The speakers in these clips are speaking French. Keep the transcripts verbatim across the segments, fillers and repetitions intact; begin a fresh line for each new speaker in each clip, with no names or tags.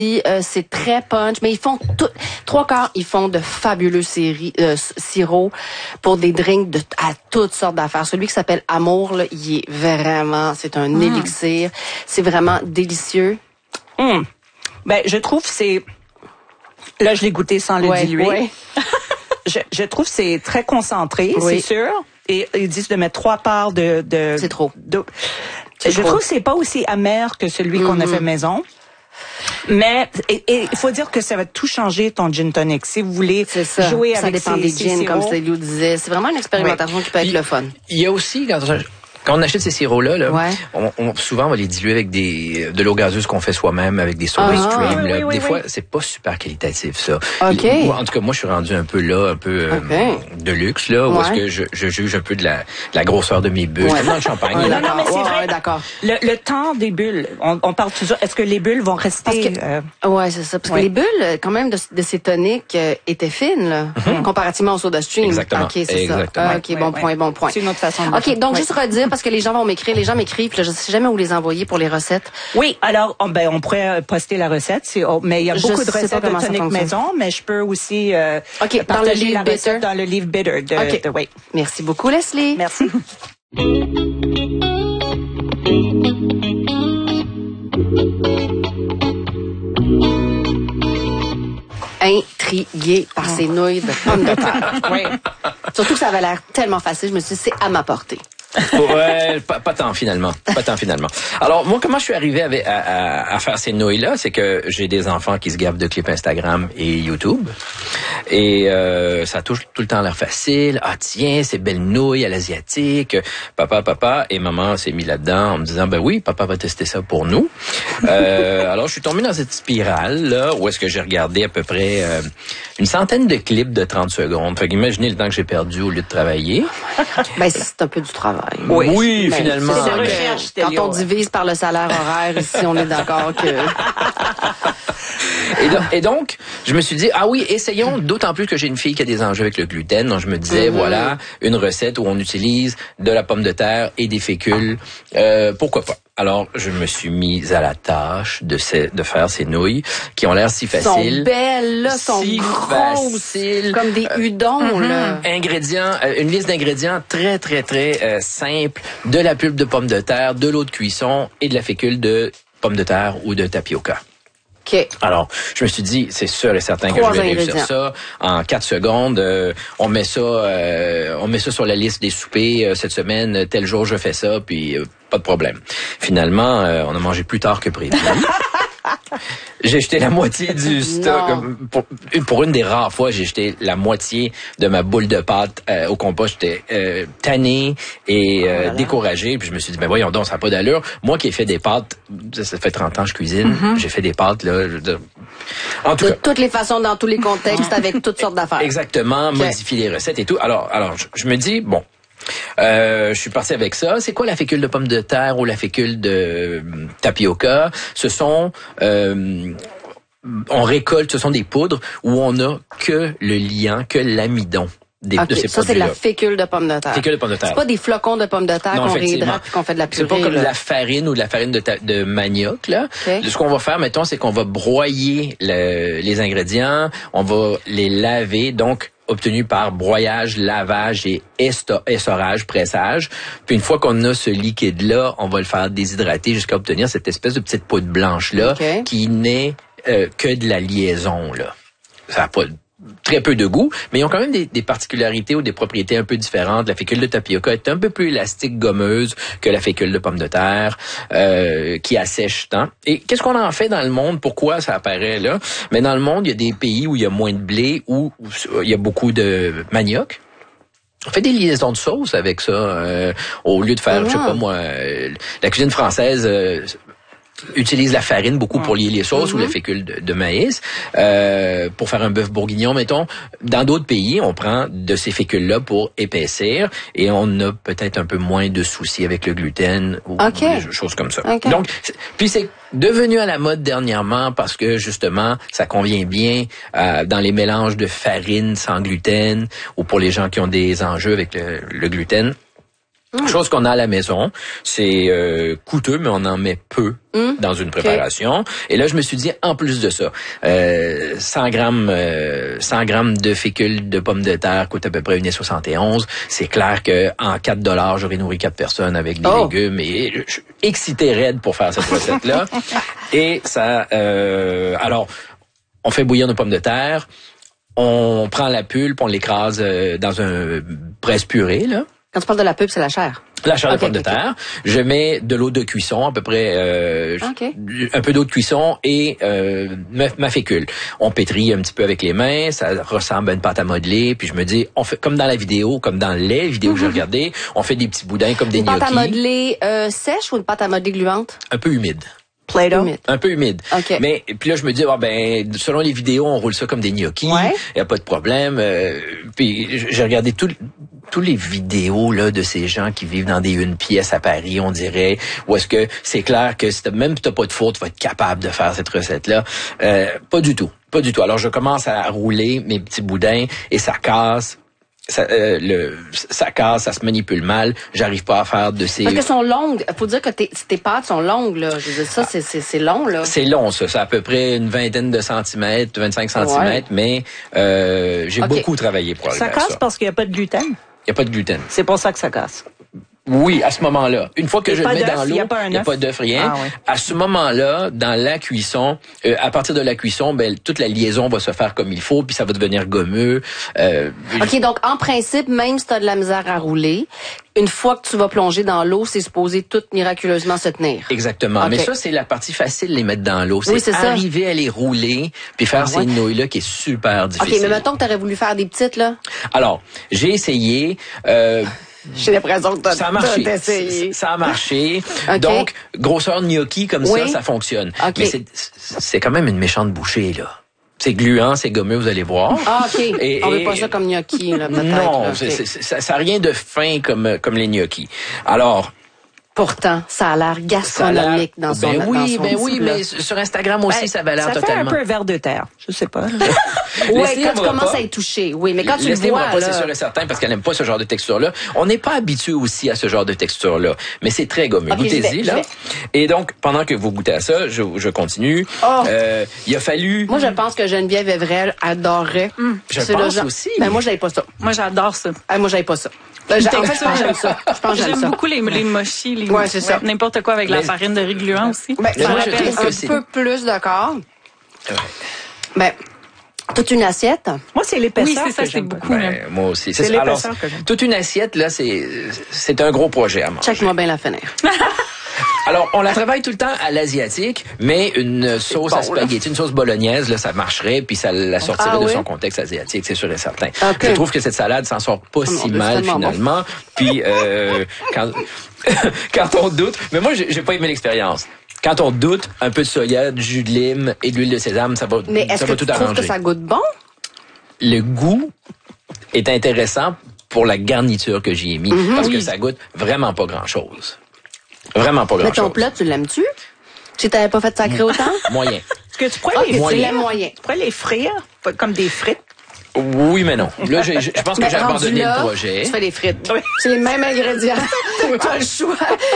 Euh, c'est très punch, mais ils font tout, trois quarts, ils font de fabuleux séries, euh, sirops pour des drinks de, à toutes sortes d'affaires. Celui qui s'appelle Amour, là, il est vraiment, c'est un mm. élixir. C'est vraiment délicieux.
Mm. Ben, je trouve c'est, là, je l'ai goûté sans le
ouais,
diluer.
Ouais.
je, je trouve c'est très concentré,
oui.
c'est sûr. Et ils disent de mettre trois parts de, de
c'est trop.
De, c'est je trop. trouve que c'est pas aussi amer que celui mm-hmm. qu'on a fait maison. Mais il faut dire que ça va tout changer ton gin tonic. Si vous voulez
ça.
jouer
ça
avec
dépend
ces,
des
ces
gins,
sirops.
comme Célio disait. C'est vraiment une expérimentation
oui.
qui peut être
il,
le fun.
Il y a aussi, quand on, quand on achète ces sirops-là, là,
ouais.
on, on, souvent on va les diluer avec des de l'eau gazeuse qu'on fait soi-même, avec des soda
ah,
stream.
oui,
là.
oui, oui,
des
oui.
fois, c'est pas super qualitatif, ça.
Okay.
En tout cas, moi, je suis rendu un peu là, un peu
okay.
euh, de luxe, là, où
ouais.
est-ce que je, je juge un peu de la, de la grosseur de mes bulles.
Ouais.
Comme dans le champagne.
Ouais,
non, non, mais c'est
ouais,
vrai.
Ouais, d'accord.
Le, le temps des bulles, on, on parle toujours. Est-ce que les bulles vont rester
que,
euh...
Ouais, c'est ça. Parce
ouais.
que les bulles, quand même, de, de ces toniques euh, étaient fines, là, mm-hmm. comparativement au soda stream.
Exactement.
Ok, c'est
Exactement.
ça. Ah, ok,
ouais,
bon
ouais.
point, bon point.
C'est une autre façon. De
ok,
faire.
donc
ouais.
juste redire parce que les gens vont m'écrire, les gens m'écrivent, puis là, je sais jamais où les envoyer pour les recettes.
Oui, alors on, ben on pourrait poster la recette. C'est, oh, mais il y a
je
beaucoup de recettes de tonic maison, mais je peux aussi euh,
okay,
partager
dans le livre
la
bitter.
recette dans le livre bitter de,
okay.
de oui.
Merci beaucoup, Leslie.
Merci.
Intriguée par ces nouilles de pommes de terre.
Oui.
Surtout que ça avait l'air tellement facile, je me suis dit, c'est à ma portée.
Ouais, pas, pas tant finalement, pas tant finalement. Alors moi, comment je suis arrivé avec, à, à, à faire ces nouilles-là, c'est que j'ai des enfants qui se gavent de clips Instagram et YouTube, et euh, ça touche tout le temps l'air facile. Ah tiens, ces belles nouilles à l'asiatique, papa, papa et maman s'est mis là-dedans en me disant ben oui, papa va tester ça pour nous. euh, alors je suis tombé dans cette spirale là où est-ce que j'ai regardé à peu près euh, une centaine de clips de trente secondes. Fait qu'imaginez le temps que j'ai perdu au lieu de travailler.
Ben c'est un peu du travail.
Oui, oui
ben,
finalement.
C'est
de recherche,
quand on divise par le salaire horaire, ici, on est d'accord que...
et, donc, et donc, je me suis dit, ah oui, essayons, d'autant plus que j'ai une fille qui a des enjeux avec le gluten. Donc, je me disais, mm-hmm. voilà, une recette où on utilise de la pomme de terre et des fécules. Euh, pourquoi pas? Alors, je me suis mise à la tâche de, ces, de faire ces nouilles qui ont l'air si faciles.
Sont belles, là, sont
si
grosses,
faciles.
Comme des udons,
euh,
là.
Ingrédients, euh, une liste d'ingrédients très, très, très euh, simple. De la pulpe de pomme de terre, de l'eau de cuisson et de la fécule de pomme de terre ou de tapioca.
Okay.
Alors, je me suis dit, c'est sûr et certain
Trois
que je vais
ingrédients.
réussir ça en quatre secondes. Euh, on met ça, euh, on met ça sur la liste des soupers euh, cette semaine. Tel jour, je fais ça, puis euh, pas de problème. Finalement, euh, on a mangé plus tard que prévu. J'ai jeté la moitié du stock. Pour, pour une des rares fois, j'ai jeté la moitié de ma boule de pâte euh, au compost. J'étais euh, tanné et euh, oh découragé. Puis je me suis dit, ben voyons donc, ça n'a pas d'allure. Moi qui ai fait des pâtes, ça, ça fait trente ans que je cuisine. Mm-hmm. J'ai fait des pâtes, là. Je, en tout
de
cas,
toutes les façons, dans tous les contextes, avec toutes sortes d'affaires.
Exactement, okay. Modifier les recettes et tout. Alors, alors je, je me dis, bon, Euh, je suis parti avec ça. C'est quoi la fécule de pomme de terre ou la fécule de euh, tapioca? Ce sont... Euh, on récolte, ce sont des poudres où on a que le liant, que l'amidon. Des,
okay,
de ces
ça, c'est de la fécule de pomme de terre.
Fécule de pomme de terre.
C'est pas des flocons de pomme de terre non, qu'on réhydrate et qu'on fait de la purée.
C'est pas comme
là.
de la farine ou de la farine de, ta, de manioc, là. Okay. Ce qu'on va faire, mettons, c'est qu'on va broyer le, les ingrédients, on va les laver, donc obtenu par broyage, lavage et essorage, pressage. Puis une fois qu'on a ce liquide-là, on va le faire déshydrater jusqu'à obtenir cette espèce de petite poudre blanche-là okay. qui n'est euh, que de la liaison, là. Ça n'a pas très peu de goût, mais ils ont quand même des, des particularités ou des propriétés un peu différentes. La fécule de tapioca est un peu plus élastique, gommeuse que la fécule de pomme de terre, euh, qui assèche tant. Et qu'est-ce qu'on en fait dans le monde? Pourquoi ça apparaît là? Mais dans le monde, il y a des pays où il y a moins de blé, où, où il y a beaucoup de manioc. On fait des liaisons de sauce avec ça, euh, au lieu de faire, oh, je sais pas moi, euh, la cuisine française... Euh, utilise la farine beaucoup pour lier les sauces mm-hmm. ou la fécule de, de maïs euh, pour faire un bœuf bourguignon, mettons. Dans d'autres pays, on prend de ces fécules-là pour épaissir et on a peut-être un peu moins de soucis avec le gluten ou
okay.
des choses comme ça.
Okay.
Donc, puis c'est devenu à la mode dernièrement parce que justement, ça convient bien euh, dans les mélanges de farine sans gluten ou pour les gens qui ont des enjeux avec le, le gluten. Mmh. Chose qu'on a à la maison, c'est euh, coûteux, mais on en met peu mmh. dans une préparation. Okay. Et là, je me suis dit, en plus de ça, euh, cent grammes, euh, cent grammes de fécule de pommes de terre coûte à peu près une virgule soixante et onze. C'est clair que en quatre dollars, j'aurais nourri quatre personnes avec des oh. légumes et je suis excité raide pour faire cette recette-là. Et ça, euh, alors, on fait bouillir nos pommes de terre, on prend la pulpe, on l'écrase euh, dans un presse-purée, là.
Quand tu parles de la pulpe, c'est la chair.
La chair okay, de pommes okay, de terre. Okay. Je mets de l'eau de cuisson, à peu près euh, okay. un peu d'eau de cuisson et euh, ma, ma fécule. On pétrit un petit peu avec les mains, ça ressemble à une pâte à modeler. Puis je me dis, on fait comme dans la vidéo, comme dans les vidéos mm-hmm. que j'ai regardées, on fait des petits boudins comme des
une
gnocchis.
Une pâte à modeler euh, sèche ou une pâte à modeler gluante?
Un peu humide.
Play-Doh.
Un peu humide.
Okay.
Mais puis là je me dis ah ben selon les vidéos on roule ça comme des gnocchis, il ouais. y a pas de problème. Euh, puis j'ai regardé tout tous les vidéos là de ces gens qui vivent dans des une pièce à Paris, on dirait, où est-ce que c'est clair que si t'as, même si t'as pas de four, tu vas être capable de faire cette recette là. Euh, pas du tout, pas du tout. Alors je commence à rouler mes petits boudins et ça casse. Ça, euh, le, ça casse, ça se manipule mal. J'arrive pas à faire de ces...
Parce qu'elles sont longues. Faut dire que tes, tes pâtes sont longues, là. Je veux dire, ça, ah. c'est, c'est, c'est long, là.
C'est long, ça. C'est à peu près une vingtaine de centimètres, vingt-cinq centimètres, ouais. mais euh, j'ai okay. beaucoup travaillé pour arriver
ça
à
casse
ça.
Parce qu'il n'y a pas de gluten?
Il n'y a pas de gluten.
C'est pour ça que ça casse.
Oui, à ce moment-là. Une fois que je le mets dans l'eau, il n'y a pas d'œuf, rien.
Ah, ouais.
À ce moment-là, dans la cuisson, euh, à partir de la cuisson, ben toute la liaison va se faire comme il faut, puis ça va devenir gommeux. Euh,
OK, donc en principe, même si tu as de la misère à rouler, une fois que tu vas plonger dans l'eau, c'est supposé tout miraculeusement se tenir.
Exactement. Okay. Mais ça, c'est la partie facile, les mettre dans l'eau. C'est,
oui, c'est
arriver
ça.
à les rouler, puis faire ah, ouais. ces nouilles-là qui est super difficile.
OK, mais mettons que tu aurais voulu faire des petites, là.
Alors, j'ai essayé... Euh,
J'ai l'impression que t'as,
ça a marché.
T'as essayé.
Ça a marché. Okay. Donc, grosseur gnocchi comme oui. ça, ça fonctionne.
Okay.
Mais c'est, c'est quand même une méchante bouchée, là. C'est gluant, c'est gommeux, vous allez voir.
Ah, OK. Et, On veut pas ça comme gnocchi, là, peut-être.
Non,
là, okay.
c'est, c'est, ça, ça a rien de fin comme, comme les gnocchis. Alors...
Pourtant, ça a l'air gastronomique dans son
Ben oui,
dans son
ben oui, mais sur Instagram aussi, ben, ça avait l'air
ça
totalement.
Ça fait un peu ver de terre, je sais pas.
Oui, quand tu commences à y toucher. Oui, mais quand tu le vois,
pas,
là...
c'est sûr et certain, parce qu'elle n'aime pas ce genre de texture-là. On n'est pas habitué aussi à ce genre de texture-là, mais c'est très gommeux. Okay, Goûtez-y, là. Et donc, pendant que vous goûtez à ça, je, je continue. Oh. Euh, il a fallu...
Moi, je pense que Geneviève Evrel adorerait.
Hum, je c'est pense genre... aussi.
Ben, moi, j'avais pas ça.
Moi, j'adore ça.
Ah, moi, j'avais pas ça. Ben, en fait, je pense que j'aime ça. Je pense
j'aime,
j'aime
ça. beaucoup les, les mochis, les
ouais, c'est ça.
Ouais, n'importe quoi avec mais, la farine de riz gluant aussi.
Ben, ça rappelle un c'est... peu plus d'accord. Ouais. Ben, toute une assiette.
Moi, c'est l'épaisseur.
Oui, c'est ça,
que
c'est
j'aime
beaucoup.
Ben, moi aussi.
C'est, c'est l'épaisseur que j'aime.
Toute une assiette, là, c'est, c'est un gros projet à manger.
Check-moi bien la fenêtre.
Alors, on la travaille tout le temps à l'asiatique, mais une sauce bon, à spaghetti, là. Une sauce bolognaise, là, ça marcherait, puis ça la sortirait ah, de oui? son contexte asiatique, c'est sûr et certain. Okay. Je trouve que cette salade s'en sort pas oh, si non, mal, finalement. Bon. Puis, euh, quand, quand on doute, mais moi, j'ai, j'ai pas aimé l'expérience. Quand on doute, un peu de soya, du jus de lime et de l'huile de sésame, ça va,
mais
ça va tout arranger. Mais est-ce que tu trouves
que ça goûte bon?
Le goût est intéressant pour la garniture que j'y ai mis, mm-hmm, parce oui. que ça goûte vraiment pas grand-chose. Vraiment pas grand-chose.
Mais ton plat, tu l'aimes-tu? Si t'avais pas fait sacré autant?
Moyen.
Est-ce que tu pourrais
okay,
les
frire? Moyen.
Tu pourrais les frire comme des frites?
Oui, mais non. Là, je, je pense que mais j'ai abandonné
là,
le projet.
Tu fais des frites. Oui. C'est les mêmes ingrédients. Pas le choix.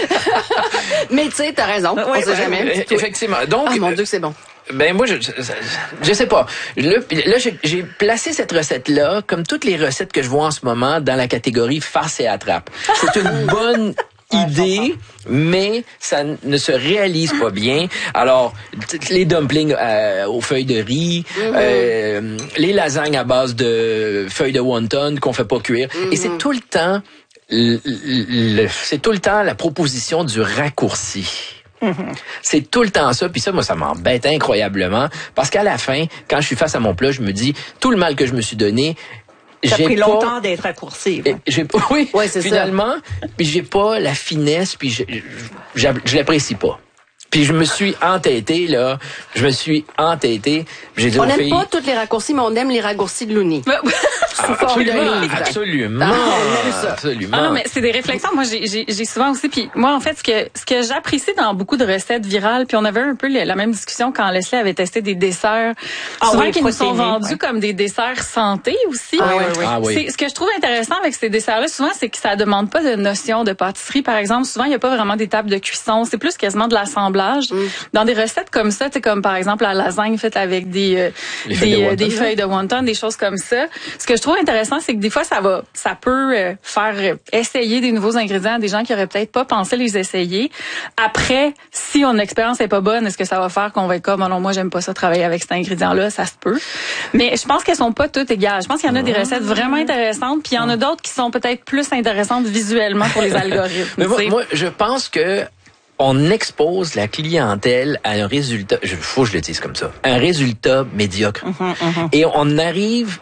Mais tu sais, t'as raison. Oui, on sait jamais.
Effectivement. Donc,
ah, mon Dieu, que c'est bon.
Ben moi, je, je, je sais pas. Là, là j'ai, j'ai placé cette recette-là, comme toutes les recettes que je vois en ce moment, dans la catégorie farce et attrape. C'est une bonne idée, mais ça ne se réalise pas bien. Alors, les dumplings euh, aux feuilles de riz, mm-hmm. euh, les lasagnes à base de feuilles de wonton qu'on fait pas cuire, mm-hmm. et c'est tout le temps, le, le, c'est tout le temps la proposition du raccourci. Mm-hmm. C'est tout le temps ça, puis ça, moi, ça m'embête incroyablement, parce qu'à la fin, quand je suis face à mon plat, je me dis, tout le mal que je me suis donné,
ça a pris
pas,
longtemps d'être raccourci. Ouais.
J'ai, oui,
ouais, c'est
finalement,
ça.
Puis j'ai pas la finesse, puis je, je, je l'apprécie pas. Puis je me suis entêté, là. Je me suis entêté. J'ai dit
on
aux
n'aime
filles,
pas tous les raccourcis, mais on aime les raccourcis de Looney.
Ah
sous forme de livre.
Absolument.
Ah,
absolument.
Ah non, mais c'est des réflexions. Moi, j'ai, j'ai, j'ai souvent aussi, puis moi, en fait, ce que, ce que j'apprécie dans beaucoup de recettes virales, puis on avait un peu la même discussion quand Leslie avait testé des desserts, ah souvent oui, qui nous sont vendus ouais. comme des desserts santé aussi.
Ah, oui, oui.
Ah, oui.
C'est, ce que je trouve intéressant avec ces desserts-là, souvent, c'est que ça demande pas de notion de pâtisserie, par exemple. Souvent, il y a pas vraiment d'étape de cuisson. C'est plus quasiment de l'assemblage. Mm. Dans des recettes comme ça, tu sais, comme par exemple la lasagne faite avec des, euh, des, feuilles de wonton, des feuilles de wonton, des choses comme ça. Ce que je trouve intéressant, c'est que des fois, ça va, ça peut euh, faire essayer des nouveaux ingrédients à des gens qui auraient peut-être pas pensé les essayer. Après, si on l'expérience est pas bonne, est-ce que ça va faire qu'on va être comme, oh non, moi, j'aime pas ça travailler avec cet ingrédient-là, ça se peut. Mais je pense qu'elles sont pas toutes égales. Je pense qu'il y en a des recettes vraiment intéressantes, puis il y en a d'autres qui sont peut-être plus intéressantes visuellement pour les algorithmes.
Mais moi, moi, je pense que on expose la clientèle à un résultat, il faut que je le dise comme ça, un résultat médiocre. Mm-hmm, mm-hmm. Et on arrive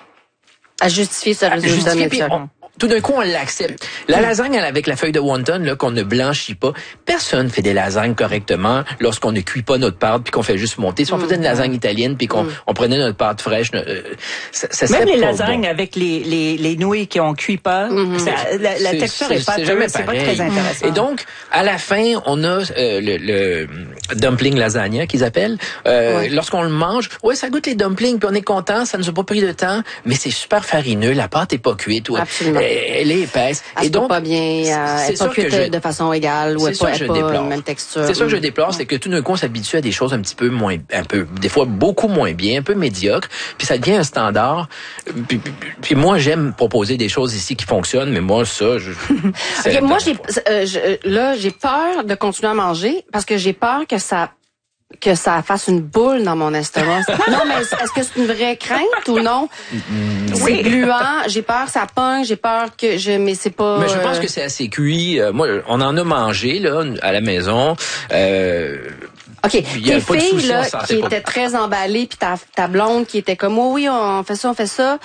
à justifier ce résultat médiocre.
Tout d'un coup, on l'accepte. La lasagne avec la feuille de wonton là qu'on ne blanchit pas, personne fait des lasagnes correctement lorsqu'on ne cuit pas notre pâte puis qu'on fait juste monter. Si on faisait une lasagne italienne puis qu'on mm. on prenait notre pâte fraîche, euh, ça, ça
même les lasagnes
bon.
avec les les les nouilles qui ont cuit pas, mm-hmm. ça, la, la texture est, est pas
c'est,
c'est pas très intéressant.
Et donc à la fin, on a euh, le, le dumpling lasagna qu'ils appellent. Euh, ouais. Lorsqu'on le mange, ouais, ça goûte les dumplings puis on est content, ça nous a pas pris de temps, mais c'est super farineux, la pâte est pas cuite. Ouais.
Absolument.
Elle est épaisse.
Elle et donc pas bien, euh, elle est pas cuite je, de façon égale ou elle pas, elle pas même texture.
C'est ça que je déplore, c'est que tout d'un coup on s'habitue à des choses un petit peu moins, un peu, des fois beaucoup moins bien, un peu médiocre, puis ça devient un standard. Puis, puis, puis moi j'aime proposer des choses ici qui fonctionnent, mais moi ça, je.
okay, moi j'ai, euh, je, là j'ai peur de continuer à manger parce que j'ai peur que ça. que ça fasse une boule dans mon estomac. Non, mais est-ce que c'est une vraie crainte ou non? Mm, c'est oui. gluant, j'ai peur que ça pogne, j'ai peur que je... Mais c'est pas...
Mais je pense que c'est assez cuit. Euh, moi, on en a mangé, là, à la maison. Euh,
OK. Tes filles, là, qui étaient très emballées, puis ta, ta blonde qui était comme, oh oui, on fait ça, on fait ça.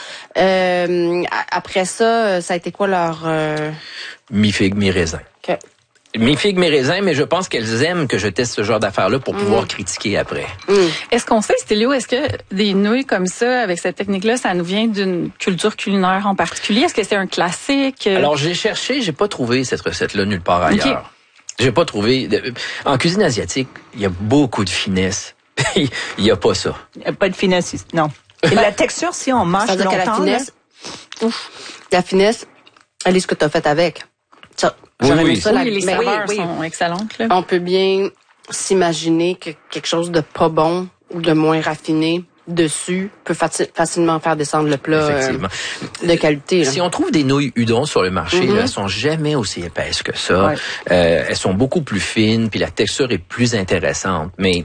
Euh, après ça, ça a été quoi leur... Euh...
Mi-figue, mi-raisin.
OK.
Mes figues, mes raisins, mais je pense qu'elles aiment que je teste ce genre d'affaires-là pour mmh. pouvoir critiquer après.
Mmh. Est-ce qu'on sait, Stélio, est-ce que des nouilles comme ça, avec cette technique-là, ça nous vient d'une culture culinaire en particulier? Est-ce que c'est un classique?
Alors, j'ai cherché, j'ai pas trouvé cette recette-là nulle part ailleurs. Okay. J'ai pas trouvé... En cuisine asiatique, il y a beaucoup de finesse. Il y a pas ça.
Il y a pas de finesse, non. Et la texture, si on mange longtemps...
Que la finesse, ouf, la finesse, elle est ce que tu as fait avec. Ça.
Oui, oui.
Ça, oui, les saveurs oui, oui. sont excellentes. Là.
On peut bien s'imaginer que quelque chose de pas bon ou de moins raffiné dessus peut faci- facilement faire descendre le plat euh, de qualité. Là.
Si on trouve des nouilles udon sur le marché, mm-hmm. là, elles sont jamais aussi épaisses que ça. Ouais. Euh, elles sont beaucoup plus fines, puis la texture est plus intéressante. Mais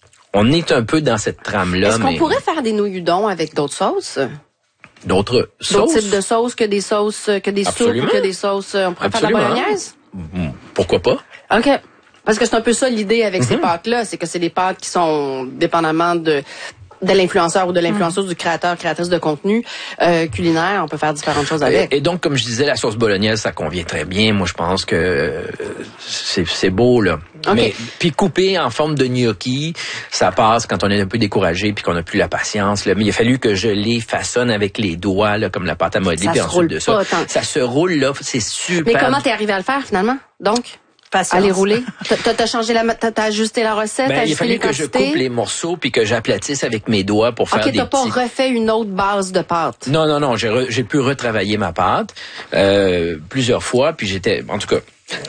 on est un peu dans cette trame-là.
Est-ce qu'on
mais...
pourrait faire des nouilles udon avec d'autres sauces?
D'autres sauces?
D'autres types de sauces que des sauces, que des Absolument. soupes, que des sauces. On pourrait Absolument. faire de la bolognaise?
Pourquoi pas?
OK. Parce que c'est un peu ça l'idée avec mm-hmm. ces pâtes-là, c'est que c'est des pâtes qui sont dépendamment de de l'influenceur ou de l'influenceuse, mmh. du créateur, créatrice de contenu euh, culinaire, on peut faire différentes choses avec.
Et, et donc, comme je disais, la sauce bolognaise, ça convient très bien. Moi, je pense que euh, c'est, c'est beau, là. Okay. Mais puis couper en forme de gnocchi, ça passe quand on est un peu découragé puis qu'on n'a plus la patience. Là. Mais il a fallu que je les façonne avec les doigts, là, comme la pâte à modeler. Puis ensuite de ça, ça se roule, là. C'est super.
Mais comment t'es arrivé à le faire, finalement? Donc? Patience. À les rouler. T'as, t'as changé la, t'as, t'as ajusté la recette,
ben,
t'as ajusté
il a fallu
les
que
quantités.
je coupe les morceaux puis que j'aplatisse avec mes doigts pour faire
okay,
des petits...
OK, t'as pas refait une autre base de pâte.
Non, non, non. J'ai, re, j'ai pu retravailler ma pâte euh, plusieurs fois, puis j'étais, en tout cas...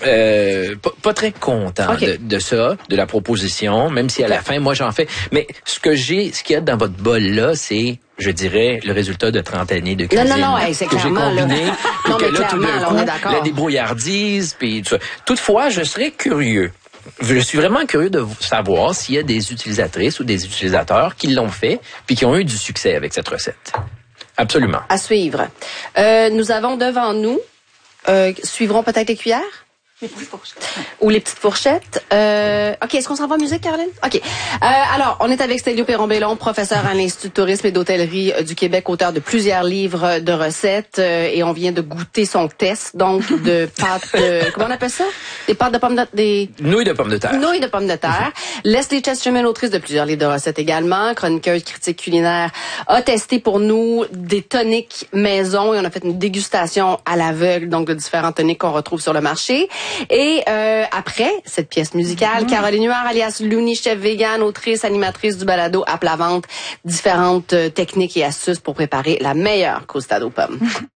Euh, pas, pas très content okay. de, de ça, de la proposition, même si à la fin, moi, j'en fais. Mais ce que j'ai, ce qu'il y a dans votre bol là, c'est, je dirais, le résultat de trente années de cuisine.
Non, non, non, hey, c'est
que
clairement,
j'ai combiné,
là.
puis
non,
que
mais
là, tout d'un
là,
coup,
on est d'accord.
la débrouillardise, puis tout ça. Toutefois, je serais curieux. Je suis vraiment curieux de savoir s'il y a des utilisatrices ou des utilisateurs qui l'ont fait, puis qui ont eu du succès avec cette recette. Absolument.
À suivre. Euh, nous avons devant nous, euh, suivront peut-être les cuillères?
Les petites fourchettes.
Ou les petites fourchettes. Euh, OK, est-ce qu'on s'en va en musique, Caroline? OK. Euh, alors, on est avec Stélio Perron-Bellon, professeur à l'Institut de tourisme et d'hôtellerie du Québec, auteur de plusieurs livres de recettes, euh, et on vient de goûter son test, donc, de pâtes, euh, comment on appelle ça? Des pâtes de pommes de terre, des...
Nouilles de pommes de terre.
Nouilles de pommes de terre. Leslie Chesterman, autrice de plusieurs livres de recettes également, chroniqueuse, critique culinaire, a testé pour nous des toniques maison et on a fait une dégustation à l'aveugle, donc de différents toniques qu'on retrouve sur le marché. Et euh, après cette pièce musicale, mmh. Caroline Huard, alias Looney, chef vegan, autrice, animatrice du balado à plat ventre, différentes euh, techniques et astuces pour préparer la meilleure croustade aux pommes.